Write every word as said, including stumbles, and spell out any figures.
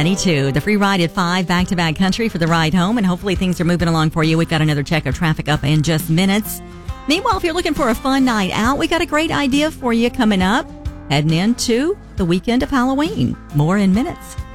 ninety-two. The free ride at five, back-to-back country for the ride home, and hopefully things are moving along for you. We've got another check of traffic up in just minutes. Meanwhile, if you're looking for a fun night out, we got a great idea for you coming up, heading into the weekend of Halloween. More in minutes.